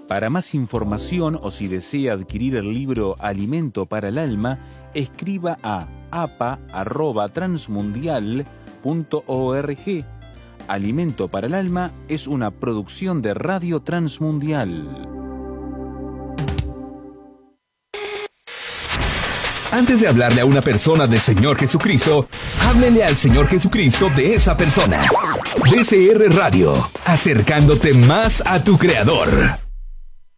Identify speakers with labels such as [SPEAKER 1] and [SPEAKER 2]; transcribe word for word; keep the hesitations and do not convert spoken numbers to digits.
[SPEAKER 1] Para más información o si desea adquirir el libro Alimento para el Alma, escriba a a p a arroba transmundial punto org. Alimento para el Alma es una producción de Radio Transmundial.
[SPEAKER 2] Antes de hablarle a una persona del Señor Jesucristo, háblele al Señor Jesucristo de esa persona. D C R Radio, acercándote más a tu Creador.